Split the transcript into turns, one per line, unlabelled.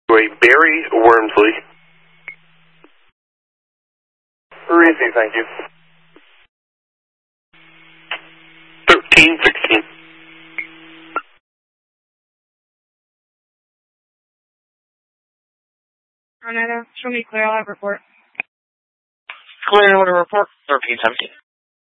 Barry Wormsley. Receive, thank you. 1316.
Arnetta, show me clear, I'll have report.
Clear order report, 1317.